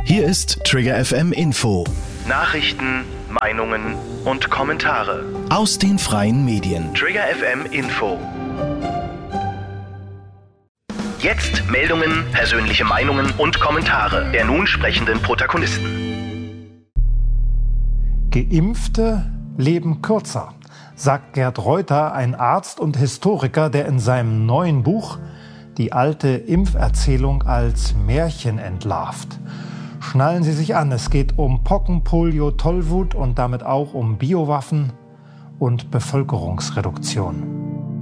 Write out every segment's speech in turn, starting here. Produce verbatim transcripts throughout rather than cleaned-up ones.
Hier ist Trigger F M Info. Nachrichten, Meinungen und Kommentare aus den freien Medien. Trigger F M Info. Jetzt Meldungen, persönliche Meinungen und Kommentare der nun sprechenden Protagonisten. Geimpfte leben kürzer, sagt Gerd Reuter, ein Arzt und Historiker, der in seinem neuen Buch die alte Impferzählung als Märchen entlarvt. Schnallen Sie sich an, es geht um Pocken, Polio, Tollwut und damit auch um Biowaffen und Bevölkerungsreduktion.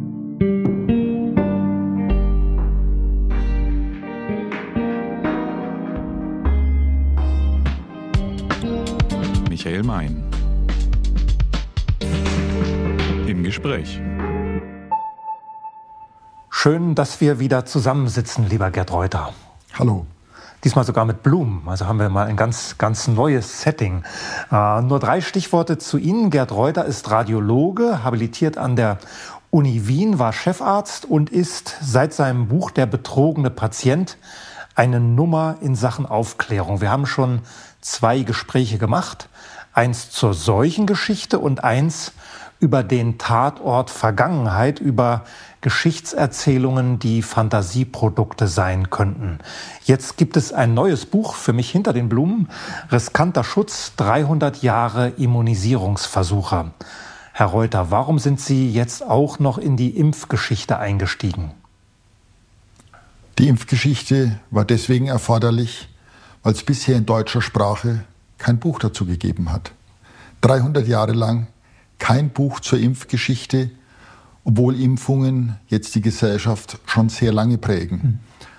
Michael Mein. Im Gespräch. Schön, dass wir wieder zusammensitzen, lieber Gerd Reuter. Hallo. Diesmal sogar mit Blumen, also haben wir mal ein ganz, ganz neues Setting. Äh, nur drei Stichworte zu Ihnen. Gerd Reuter ist Radiologe, habilitiert an der Uni Wien, war Chefarzt und ist seit seinem Buch Der betrogene Patient eine Nummer in Sachen Aufklärung. Wir haben schon zwei Gespräche gemacht, eins zur Seuchengeschichte und eins über den Tatort Vergangenheit, über Geschichtserzählungen, die Fantasieprodukte sein könnten. Jetzt gibt es ein neues Buch für mich hinter den Blumen, Riskanter Schutz, dreihundert Jahre Immunisierungsversuche. Herr Reuter, warum sind Sie jetzt auch noch in die Impfgeschichte eingestiegen? Die Impfgeschichte war deswegen erforderlich, weil es bisher in deutscher Sprache kein Buch dazu gegeben hat. dreihundert Jahre lang kein Buch zur Impfgeschichte, obwohl Impfungen jetzt die Gesellschaft schon sehr lange prägen. Mhm.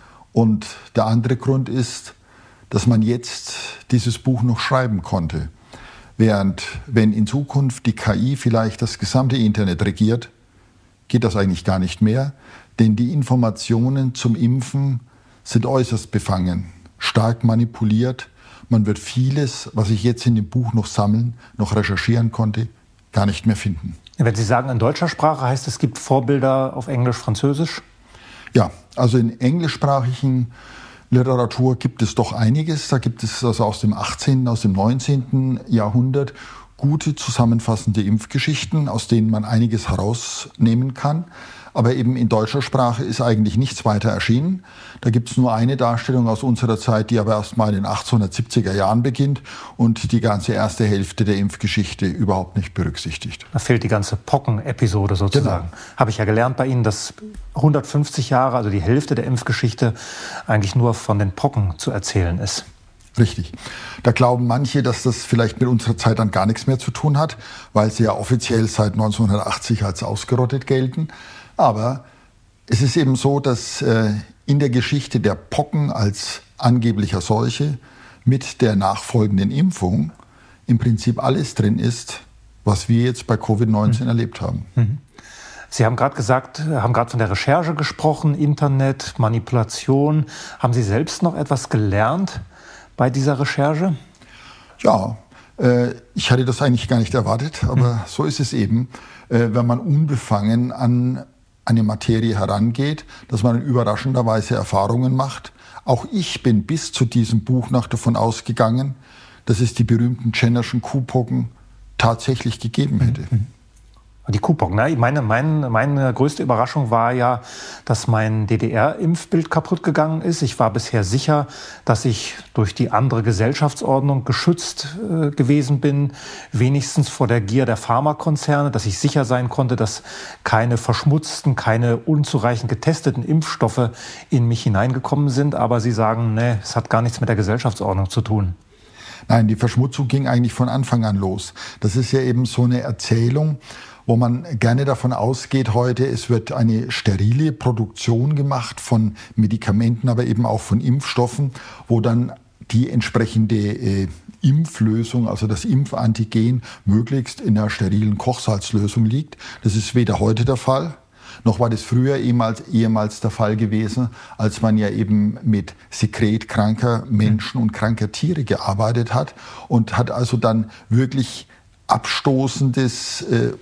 Und der andere Grund ist, dass man jetzt dieses Buch noch schreiben konnte. Während, wenn in Zukunft die K I vielleicht das gesamte Internet regiert, geht das eigentlich gar nicht mehr, denn die Informationen zum Impfen sind äußerst befangen, stark manipuliert. Man wird vieles, was ich jetzt in dem Buch noch sammeln, noch recherchieren konnte, gar nicht mehr finden. Wenn Sie sagen in deutscher Sprache, heißt es, es gibt Vorbilder auf Englisch, Französisch? Ja, also in englischsprachigen Literatur gibt es doch einiges. Da gibt es also aus dem achtzehnten, aus dem neunzehnten Jahrhundert gute zusammenfassende Impfgeschichten, aus denen man einiges herausnehmen kann. Aber eben in deutscher Sprache ist eigentlich nichts weiter erschienen. Da gibt es nur eine Darstellung aus unserer Zeit, die aber erst mal in den achtzehnhundertsiebziger Jahren beginnt und die ganze erste Hälfte der Impfgeschichte überhaupt nicht berücksichtigt. Da fehlt die ganze Pocken-Episode sozusagen. Genau. Habe ich ja gelernt bei Ihnen, dass hundertfünfzig Jahre, also die Hälfte der Impfgeschichte, eigentlich nur von den Pocken zu erzählen ist. Richtig. Da glauben manche, dass das vielleicht mit unserer Zeit dann gar nichts mehr zu tun hat, weil sie ja offiziell seit neunzehnhundertachtzig als ausgerottet gelten. Aber es ist eben so, dass äh, in der Geschichte der Pocken als angeblicher Seuche mit der nachfolgenden Impfung im Prinzip alles drin ist, was wir jetzt bei Covid neunzehn mhm. erlebt haben. Mhm. Sie haben gerade gesagt, haben gerade von der Recherche gesprochen, Internet, Manipulation. Haben Sie selbst noch etwas gelernt bei dieser Recherche? Ja, äh, ich hatte das eigentlich gar nicht erwartet, aber mhm. so ist es eben, äh, wenn man unbefangen an eine Materie herangeht, dass man in überraschender Weise Erfahrungen macht. Auch ich bin bis zu diesem Buch noch davon ausgegangen, dass es die berühmten Jennerschen Kuhpocken tatsächlich gegeben hätte. Mhm. Die Kuhpocken, ne? Meine, meine, meine größte Überraschung war ja, dass mein D D R-Impfbild kaputt gegangen ist. Ich war bisher sicher, dass ich durch die andere Gesellschaftsordnung geschützt äh, gewesen bin, wenigstens vor der Gier der Pharmakonzerne, dass ich sicher sein konnte, dass keine verschmutzten, keine unzureichend getesteten Impfstoffe in mich hineingekommen sind. Aber Sie sagen, ne, es hat gar nichts mit der Gesellschaftsordnung zu tun. Nein, die Verschmutzung ging eigentlich von Anfang an los. Das ist ja eben so eine Erzählung, wo man gerne davon ausgeht heute, es wird eine sterile Produktion gemacht von Medikamenten, aber eben auch von Impfstoffen, wo dann die entsprechende äh, Impflösung, also das Impfantigen, möglichst in einer sterilen Kochsalzlösung liegt. Das ist weder heute der Fall, noch war das früher ehemals, ehemals der Fall gewesen, als man ja eben mit Sekret kranker Menschen und kranker Tiere gearbeitet hat und hat also dann wirklich abstoßendes, äh,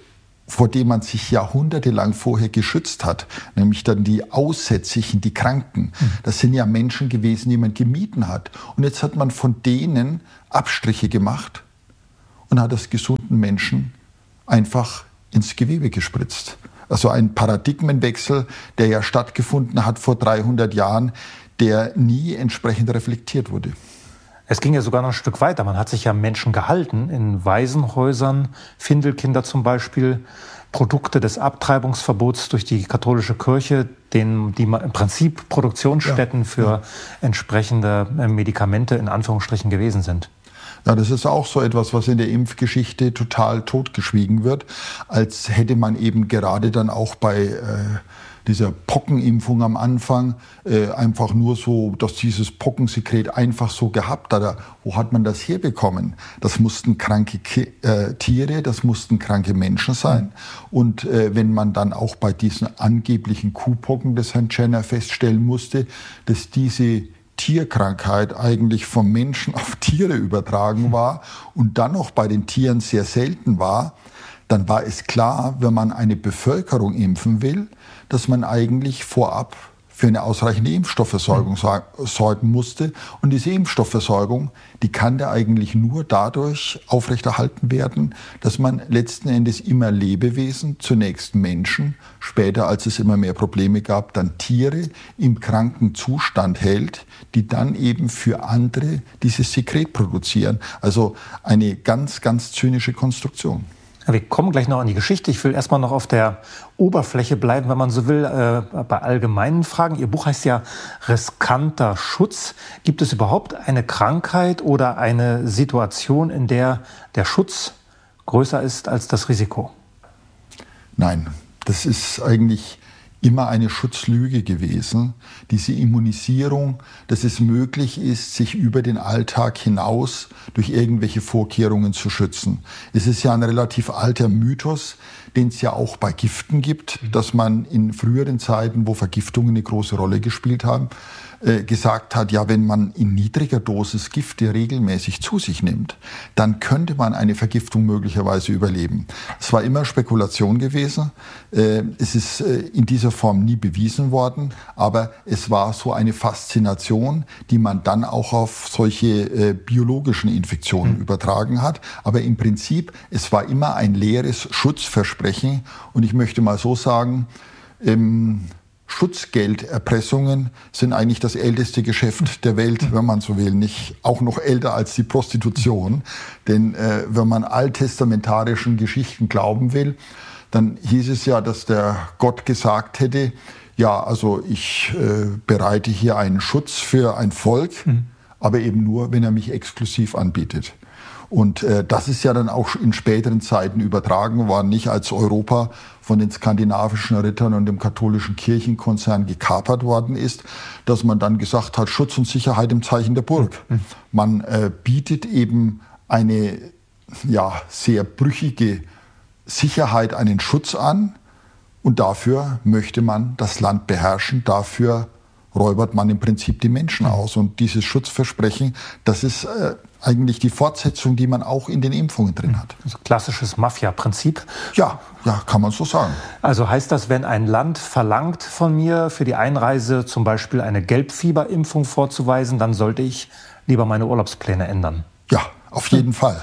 vor dem man sich jahrhundertelang vorher geschützt hat, nämlich dann die Aussätzigen, die Kranken. Das sind ja Menschen gewesen, die man gemieden hat. Und jetzt hat man von denen Abstriche gemacht und hat das gesunden Menschen einfach ins Gewebe gespritzt. Also ein Paradigmenwechsel, der ja stattgefunden hat vor dreihundert Jahren, der nie entsprechend reflektiert wurde. Es ging ja sogar noch ein Stück weiter. Man hat sich ja Menschen gehalten in Waisenhäusern, Findelkinder zum Beispiel, Produkte des Abtreibungsverbots durch die katholische Kirche, denen, die im Prinzip Produktionsstätten ja. für ja. entsprechende Medikamente in Anführungsstrichen gewesen sind. Ja, das ist auch so etwas, was in der Impfgeschichte total totgeschwiegen wird, als hätte man eben gerade dann auch bei äh, dieser Pockenimpfung am Anfang äh, einfach nur so, dass dieses Pockensekret einfach so gehabt hat. Wo hat man das herbekommen? Das mussten kranke Ki- äh, Tiere, das mussten kranke Menschen sein. Und äh, wenn man dann auch bei diesen angeblichen Kuhpocken des Herrn Jenner feststellen musste, dass diese Tierkrankheit eigentlich vom Menschen auf Tiere übertragen war und dann noch bei den Tieren sehr selten war, dann war es klar, wenn man eine Bevölkerung impfen will, dass man eigentlich vorab für eine ausreichende Impfstoffversorgung sorgen musste. Und diese Impfstoffversorgung, die kann da eigentlich nur dadurch aufrechterhalten werden, dass man letzten Endes immer Lebewesen, zunächst Menschen, später, als es immer mehr Probleme gab, dann Tiere im kranken Zustand hält, die dann eben für andere dieses Sekret produzieren. Also eine ganz, ganz zynische Konstruktion. Wir kommen gleich noch an die Geschichte. Ich will erstmal noch auf der Oberfläche bleiben, wenn man so will, äh, bei allgemeinen Fragen. Ihr Buch heißt ja Riskanter Schutz. Gibt es überhaupt eine Krankheit oder eine Situation, in der der Schutz größer ist als das Risiko? Nein, das ist eigentlich immer eine Schutzlüge gewesen, diese Immunisierung, dass es möglich ist, sich über den Alltag hinaus durch irgendwelche Vorkehrungen zu schützen. Es ist ja ein relativ alter Mythos, den es ja auch bei Giften gibt, dass man in früheren Zeiten, wo Vergiftungen eine große Rolle gespielt haben, äh, gesagt hat, ja, wenn man in niedriger Dosis Gifte regelmäßig zu sich nimmt, dann könnte man eine Vergiftung möglicherweise überleben. Es war immer Spekulation gewesen. Äh, es ist äh, in dieser Form nie bewiesen worden, aber es war so eine Faszination, die man dann auch auf solche äh, biologischen Infektionen mhm. übertragen hat. Aber im Prinzip, es war immer ein leeres Schutzversprechen. Und ich möchte mal so sagen, ähm, Schutzgelderpressungen sind eigentlich das älteste Geschäft der Welt, wenn man so will. Nicht auch noch älter als die Prostitution. Denn äh, wenn man alttestamentarischen Geschichten glauben will, dann hieß es ja, dass der Gott gesagt hätte, ja, also ich äh, bereite hier einen Schutz für ein Volk, mhm. aber eben nur, wenn er mich exklusiv anbietet. Und äh, das ist ja dann auch in späteren Zeiten übertragen worden, nicht als Europa von den skandinavischen Rittern und dem katholischen Kirchenkonzern gekapert worden ist, dass man dann gesagt hat, Schutz und Sicherheit im Zeichen der Burg. Mhm. Man äh, bietet eben eine ja, sehr brüchige Sicherheit, einen Schutz an und dafür möchte man das Land beherrschen, dafür räubert man im Prinzip die Menschen aus. Und dieses Schutzversprechen, das ist äh, eigentlich die Fortsetzung, die man auch in den Impfungen drin hat. Also klassisches Mafia-Prinzip. Ja, ja, kann man so sagen. Also heißt das, wenn ein Land verlangt von mir, für die Einreise zum Beispiel eine Gelbfieberimpfung vorzuweisen, dann sollte ich lieber meine Urlaubspläne ändern? Ja, auf jeden Fall.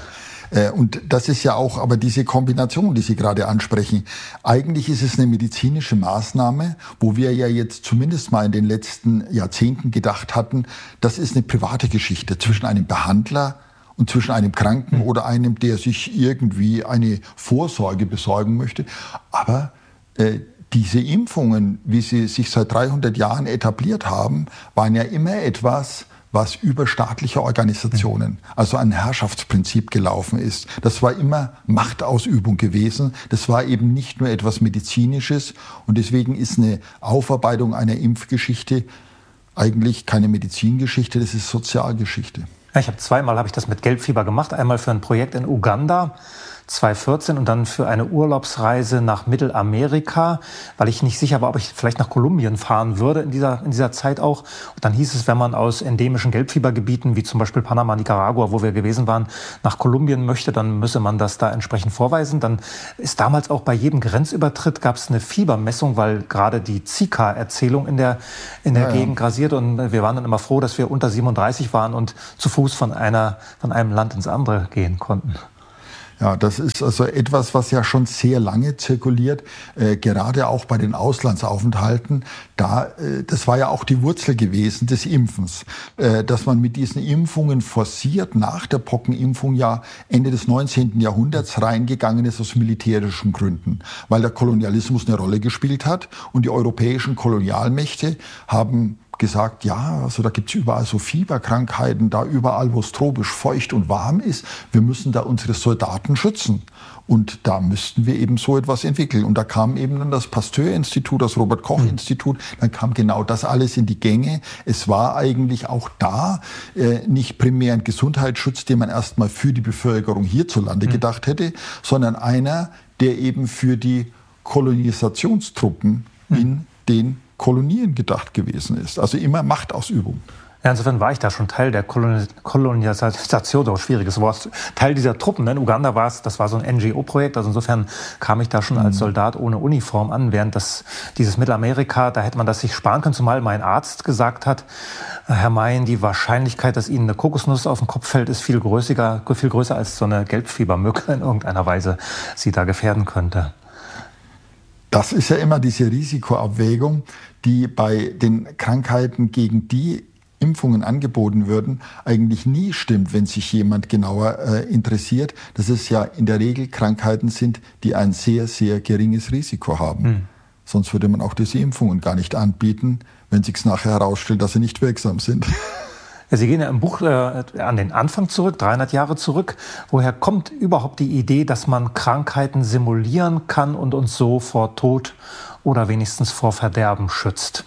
Und das ist ja auch aber diese Kombination, die Sie gerade ansprechen. Eigentlich ist es eine medizinische Maßnahme, wo wir ja jetzt zumindest mal in den letzten Jahrzehnten gedacht hatten, das ist eine private Geschichte zwischen einem Behandler und zwischen einem Kranken oder einem, der sich irgendwie eine Vorsorge besorgen möchte. Aber äh, diese Impfungen, wie sie sich seit dreihundert Jahren etabliert haben, waren ja immer etwas, was über staatliche Organisationen, also ein Herrschaftsprinzip gelaufen ist. Das war immer Machtausübung gewesen. Das war eben nicht nur etwas Medizinisches. Und deswegen ist eine Aufarbeitung einer Impfgeschichte eigentlich keine Medizingeschichte, das ist Sozialgeschichte. Ja, ich habe zweimal habe ich das mit Gelbfieber gemacht. Einmal für ein Projekt in Uganda. zweitausendvierzehn und dann für eine Urlaubsreise nach Mittelamerika, weil ich nicht sicher war, ob ich vielleicht nach Kolumbien fahren würde in dieser, in dieser Zeit auch. Und dann hieß es, wenn man aus endemischen Gelbfiebergebieten, wie zum Beispiel Panama, Nicaragua, wo wir gewesen waren, nach Kolumbien möchte, dann müsse man das da entsprechend vorweisen. Dann ist damals auch bei jedem Grenzübertritt gab es eine Fiebermessung, weil gerade die Zika-Erzählung in der, in der ja, Gegend ja. grasiert. Und wir waren dann immer froh, dass wir unter siebenunddreißig waren und zu Fuß von einer, von einem Land ins andere gehen konnten. Ja, das ist also etwas, was ja schon sehr lange zirkuliert, äh, gerade auch bei den Auslandsaufenthalten. Da, äh, das war ja auch die Wurzel gewesen des Impfens, äh, dass man mit diesen Impfungen forciert nach der Pockenimpfung ja Ende des neunzehnten Jahrhunderts reingegangen ist aus militärischen Gründen, weil der Kolonialismus eine Rolle gespielt hat und die europäischen Kolonialmächte haben gesagt, ja, also da gibt's überall so Fieberkrankheiten, da überall, wo es tropisch feucht und warm ist, wir müssen da unsere Soldaten schützen. Und da müssten wir eben so etwas entwickeln. Und da kam eben dann das Pasteur-Institut, das Robert-Koch-Institut, dann kam genau das alles in die Gänge. Es war eigentlich auch da äh, nicht primär ein Gesundheitsschutz, den man erstmal für die Bevölkerung hierzulande mhm. gedacht hätte, sondern einer, der eben für die Kolonisationstruppen mhm. in den Kolonien gedacht gewesen ist. Also immer Machtausübung. Ja, insofern war ich da schon Teil der Kolon- Kolonisation, so ein schwieriges Wort, Teil dieser Truppen. In Uganda war es, das war so ein N G O-Projekt, also insofern kam ich da schon mhm. als Soldat ohne Uniform an, während das, dieses Mittelamerika, da hätte man das sich sparen können, zumal mein Arzt gesagt hat, Herr Mayen, die Wahrscheinlichkeit, dass Ihnen eine Kokosnuss auf den Kopf fällt, ist viel größer, viel größer als so eine Gelbfiebermücke in irgendeiner Weise Sie da gefährden könnte. Das ist ja immer diese Risikoabwägung, die bei den Krankheiten, gegen die Impfungen angeboten würden, eigentlich nie stimmt, wenn sich jemand genauer äh, interessiert, dass es ja in der Regel Krankheiten sind, die ein sehr, sehr geringes Risiko haben. Hm. Sonst würde man auch diese Impfungen gar nicht anbieten, wenn sich nachher herausstellt, dass sie nicht wirksam sind. Ja, Sie gehen ja im Buch äh, an den Anfang zurück, dreihundert Jahre zurück. Woher kommt überhaupt die Idee, dass man Krankheiten simulieren kann und uns so vor Tod oder wenigstens vor Verderben schützt?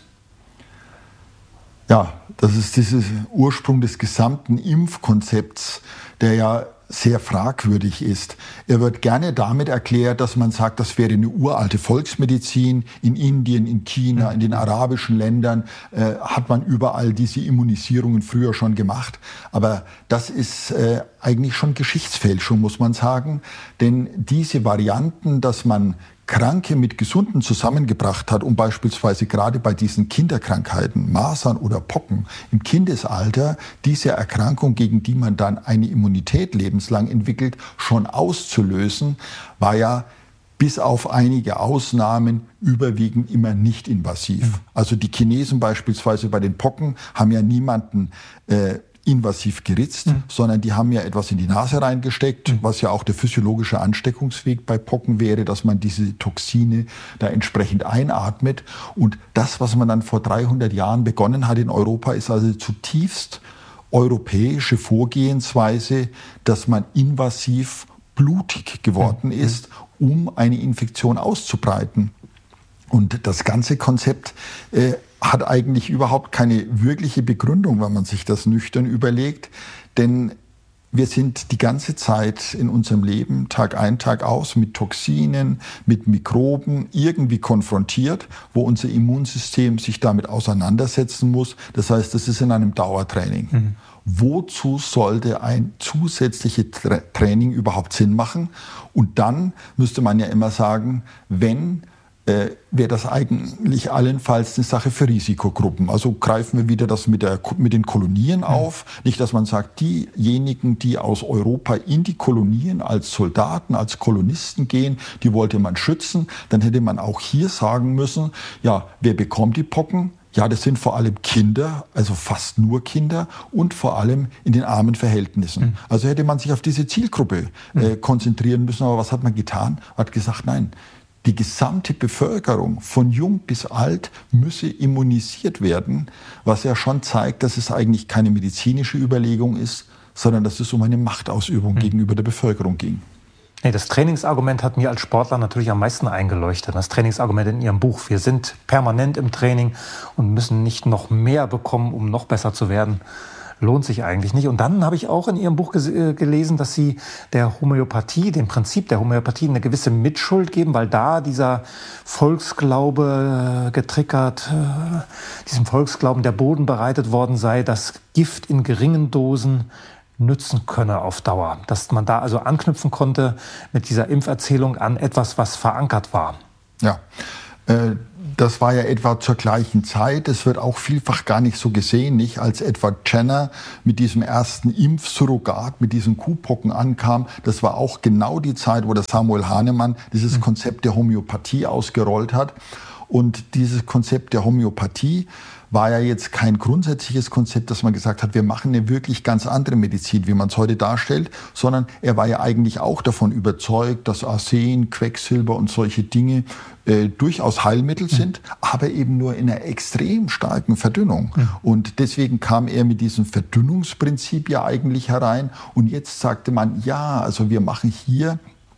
Ja, das ist dieser Ursprung des gesamten Impfkonzepts, der ja sehr fragwürdig ist. Er wird gerne damit erklärt, dass man sagt, das wäre eine uralte Volksmedizin. In Indien, in China, in den arabischen Ländern äh, hat man überall diese Immunisierungen früher schon gemacht. Aber das ist äh, eigentlich schon Geschichtsfälschung, muss man sagen. Denn diese Varianten, dass man Kranke mit Gesunden zusammengebracht hat, um beispielsweise gerade bei diesen Kinderkrankheiten, Masern oder Pocken im Kindesalter, diese Erkrankung, gegen die man dann eine Immunität lebenslang entwickelt, schon auszulösen, war ja bis auf einige Ausnahmen überwiegend immer nicht invasiv. Also die Chinesen beispielsweise bei den Pocken haben ja niemanden äh, invasiv geritzt, mhm. sondern die haben ja etwas in die Nase reingesteckt, mhm. was ja auch der physiologische Ansteckungsweg bei Pocken wäre, dass man diese Toxine da entsprechend einatmet. Und das, was man dann vor dreihundert Jahren begonnen hat in Europa, ist also zutiefst europäische Vorgehensweise, dass man invasiv blutig geworden mhm. ist, um eine Infektion auszubreiten. Und das ganze Konzept äh, hat eigentlich überhaupt keine wirkliche Begründung, wenn man sich das nüchtern überlegt. Denn wir sind die ganze Zeit in unserem Leben, Tag ein, Tag aus, mit Toxinen, mit Mikroben irgendwie konfrontiert, wo unser Immunsystem sich damit auseinandersetzen muss. Das heißt, das ist in einem Dauertraining. Mhm. Wozu sollte ein zusätzliches Tra- Training überhaupt Sinn machen? Und dann müsste man ja immer sagen, wenn Äh, wäre das eigentlich allenfalls eine Sache für Risikogruppen. Also greifen wir wieder das mit, der, mit den Kolonien auf. Mhm. Nicht, dass man sagt, diejenigen, die aus Europa in die Kolonien als Soldaten, als Kolonisten gehen, die wollte man schützen. Dann hätte man auch hier sagen müssen, ja, wer bekommt die Pocken? Ja, das sind vor allem Kinder, also fast nur Kinder und vor allem in den armen Verhältnissen. Mhm. Also hätte man sich auf diese Zielgruppe äh, konzentrieren müssen. Aber was hat man getan? Hat gesagt, nein, die gesamte Bevölkerung von jung bis alt müsse immunisiert werden, was ja schon zeigt, dass es eigentlich keine medizinische Überlegung ist, sondern dass es um eine Machtausübung mhm. gegenüber der Bevölkerung ging. Nee, das Trainingsargument hat mir als Sportler natürlich am meisten eingeleuchtet. Das Trainingsargument in Ihrem Buch. Wir sind permanent im Training und müssen nicht noch mehr bekommen, um noch besser zu werden. lohnt sich eigentlich nicht. Und dann habe ich auch in Ihrem Buch gelesen, dass Sie der Homöopathie, dem Prinzip der Homöopathie eine gewisse Mitschuld geben, weil da dieser Volksglaube getriggert, diesem Volksglauben der Boden bereitet worden sei, dass Gift in geringen Dosen nützen könne auf Dauer. Dass man da also anknüpfen konnte mit dieser Impferzählung an etwas, was verankert war. Ja, äh das war ja etwa zur gleichen Zeit. Es wird auch vielfach gar nicht so gesehen, nicht als etwa Jenner mit diesem ersten Impfsurrogat, mit diesen Kuhpocken ankam. Das war auch genau die Zeit, wo der Samuel Hahnemann dieses Konzept der Homöopathie ausgerollt hat. Und dieses Konzept der Homöopathie war ja jetzt kein grundsätzliches Konzept, dass man gesagt hat, wir machen eine wirklich ganz andere Medizin, wie man es heute darstellt, sondern er war ja eigentlich auch davon überzeugt, dass Arsen, Quecksilber und solche Dinge äh, durchaus Heilmittel sind, mhm. aber eben nur in einer extrem starken Verdünnung. Mhm. Und deswegen kam er mit diesem Verdünnungsprinzip ja eigentlich herein. Und jetzt sagte man, ja, also wir machen hier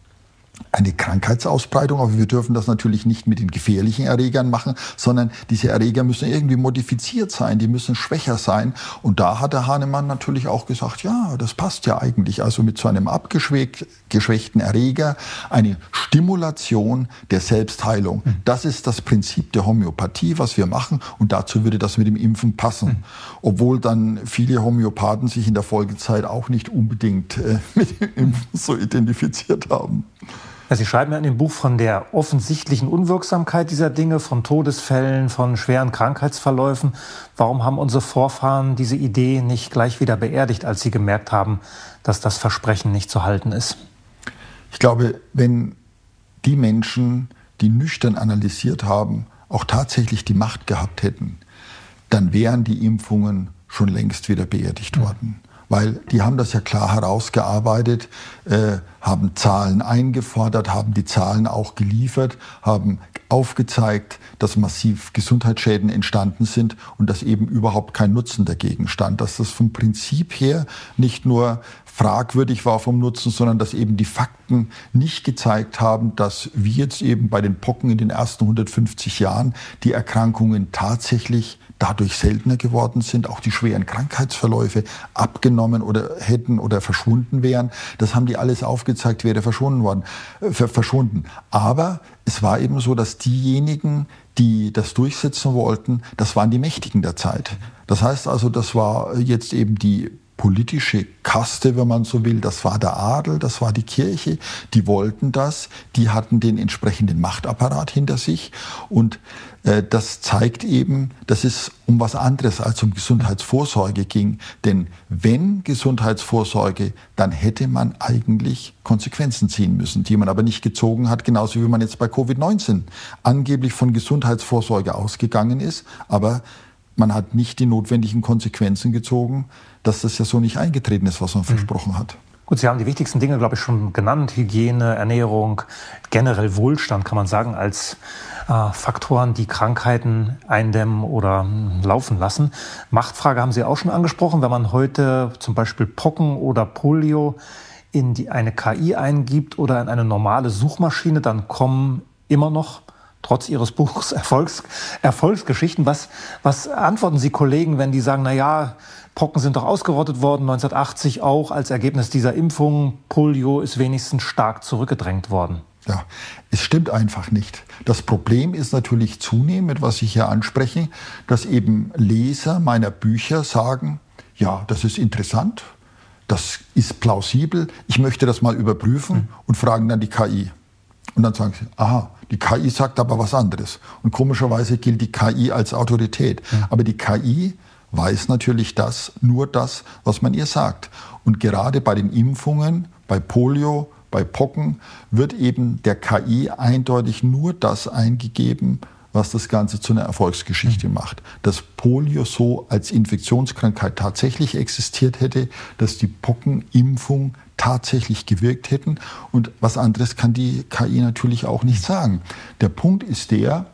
eine Krankheitsausbreitung, aber wir dürfen das natürlich nicht mit den gefährlichen Erregern machen, sondern diese Erreger müssen irgendwie modifiziert sein, die müssen schwächer sein. Und da hat der Hahnemann natürlich auch gesagt, ja, das passt ja eigentlich. Also mit so einem abgeschwächten Erreger eine Stimulation der Selbstheilung. Mhm. Das ist das Prinzip der Homöopathie, was wir machen. Und dazu würde das mit dem Impfen passen. Mhm. Obwohl dann viele Homöopathen sich in der Folgezeit auch nicht unbedingt äh, mit dem Impfen so identifiziert haben. Ja, Sie schreiben ja in dem Buch von der offensichtlichen Unwirksamkeit dieser Dinge, von Todesfällen, von schweren Krankheitsverläufen. Warum haben unsere Vorfahren diese Idee nicht gleich wieder beerdigt, als sie gemerkt haben, dass das Versprechen nicht zu halten ist? Ich glaube, wenn die Menschen, die nüchtern analysiert haben, auch tatsächlich die Macht gehabt hätten, dann wären die Impfungen schon längst wieder beerdigt worden. Weil die haben das ja klar herausgearbeitet, äh, haben Zahlen eingefordert, haben die Zahlen auch geliefert, haben aufgezeigt, dass massiv Gesundheitsschäden entstanden sind und dass eben überhaupt kein Nutzen dagegen stand. Dass das vom Prinzip her nicht nur fragwürdig war vom Nutzen, sondern dass eben die Fakten nicht gezeigt haben, dass wie jetzt eben bei den Pocken in den ersten hundertfünfzig Jahren die Erkrankungen tatsächlich dadurch seltener geworden sind, auch die schweren Krankheitsverläufe abgenommen oder hätten oder verschwunden wären. Das haben die alles aufgezeigt, wäre verschwunden worden, äh, verschwunden. Aber es war eben so, dass diejenigen, die das durchsetzen wollten, das waren die Mächtigen der Zeit. Das heißt also, das war jetzt eben die politische Kaste, wenn man so will, das war der Adel, das war die Kirche, die wollten das, die hatten den entsprechenden Machtapparat hinter sich und äh, das zeigt eben, dass es um was anderes als um Gesundheitsvorsorge ging, denn wenn Gesundheitsvorsorge, dann hätte man eigentlich Konsequenzen ziehen müssen, die man aber nicht gezogen hat, genauso wie man jetzt bei Covid neunzehn angeblich von Gesundheitsvorsorge ausgegangen ist, aber man hat nicht die notwendigen Konsequenzen gezogen, dass das ja so nicht eingetreten ist, was man mhm. versprochen hat. Gut, Sie haben die wichtigsten Dinge, glaube ich, schon genannt. Hygiene, Ernährung, generell Wohlstand, kann man sagen, als äh, Faktoren, die Krankheiten eindämmen oder mh, laufen lassen. Machtfrage haben Sie auch schon angesprochen. Wenn man heute zum Beispiel Pocken oder Polio in die, eine K I eingibt oder in eine normale Suchmaschine, dann kommen immer noch trotz Ihres Buchs Erfolgs, Erfolgsgeschichten. Was, was antworten Sie Kollegen, wenn die sagen, na ja, Pocken sind doch ausgerottet worden, neunzehnhundertachtzig auch als Ergebnis dieser Impfung. Polio ist wenigstens stark zurückgedrängt worden. Ja, es stimmt einfach nicht. Das Problem ist natürlich zunehmend, was ich hier anspreche, dass eben Leser meiner Bücher sagen, ja, das ist interessant, das ist plausibel, ich möchte das mal überprüfen mhm. und fragen dann die K I. Und dann sagen sie, aha, die K I sagt aber was anderes. Und komischerweise gilt die K I als Autorität. Mhm. Aber die K I weiß natürlich das, nur das, was man ihr sagt. Und gerade bei den Impfungen, bei Polio, bei Pocken, wird eben der K I eindeutig nur das eingegeben, was das Ganze zu einer Erfolgsgeschichte macht. Dass Polio so als Infektionskrankheit tatsächlich existiert hätte, dass die Pockenimpfung tatsächlich gewirkt hätten. Und was anderes kann die K I natürlich auch nicht sagen. Der Punkt ist der,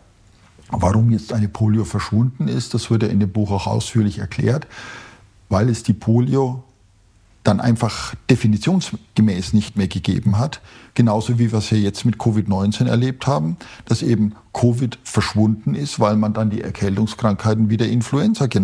warum jetzt eine Polio verschwunden ist, das wird ja in dem Buch auch ausführlich erklärt, weil es die Polio dann einfach definitionsgemäß nicht mehr gegeben hat. Genauso wie wir es ja jetzt mit Covid neunzehn erlebt haben, dass eben Covid verschwunden ist, weil man dann die Erkältungskrankheiten wieder Influenza genannt hat.